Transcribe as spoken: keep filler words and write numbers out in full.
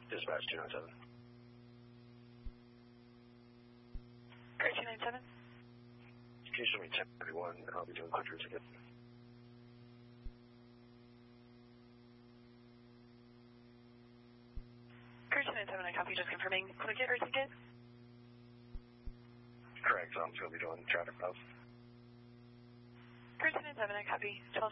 Dispatch two nine seven. Great, two nine seven. Can you show me ten thirty-one? I'll be doing quick route ticket. Great, two nine seven, I copy, just confirming. Quick hit or ticket? Correct, so I'm just going to be doing traffic stops. Great, two nine seven, I copy. twelve